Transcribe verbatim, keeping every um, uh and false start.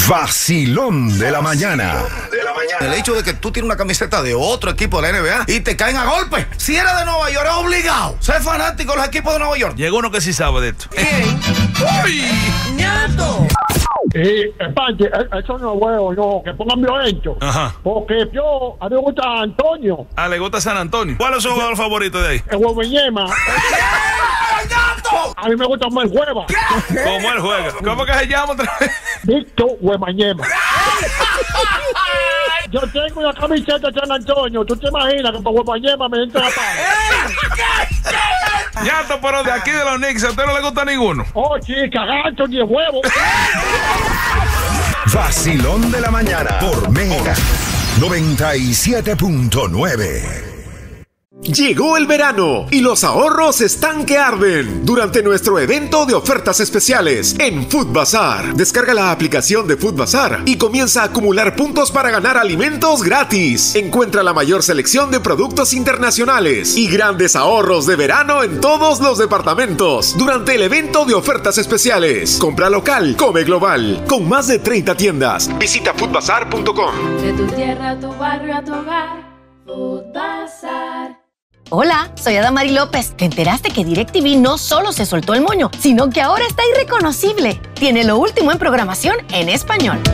Vacilón de la mañana. El hecho de que tú tienes una camiseta de otro equipo de la N B A y te caen a golpe. Si eres de Nueva York, es obligado ser fanático de los equipos de Nueva York. Llegó uno que sí sabe de esto. ¿Quién? ¡Uy! ¡Ñato! Sí, Panche, eso no es bueno, no, que pongan violento. Ajá. Porque yo, a mí me gusta Antonio, Ah, le gusta San Antonio. ¿Cuál es su jugador favorito de ahí? el Hueveñema. A mí me gusta más el Hueva. ¿Cómo él juega? ¿Cómo que se llama otra vez? Víctor Huemañema. Yo tengo una camiseta de San Antonio. ¿Tú te imaginas que para Huemañema me entra la paz? Ñato, pero de aquí de los Knicks, ¿a usted no le gusta ninguno? Oh, chica, gato ni el huevo. Vacilón de la mañana por Mega noventa y siete punto nueve. Llegó el verano y los ahorros están que arden durante nuestro evento de ofertas especiales en Food Bazar. Descarga la aplicación de Food Bazar y comienza a acumular puntos para ganar alimentos gratis. Encuentra la mayor selección de productos internacionales y grandes ahorros de verano en todos los departamentos durante el evento de ofertas especiales. Compra local, come global, con más de treinta tiendas. Visita food bazar punto com. De tu tierra a tu barrio a tu hogar, Food Bazar. Hola, soy Adamari López. ¿Te enteraste que DirecTV no solo se soltó el moño, sino que ahora está irreconocible? Tiene lo último en programación en español.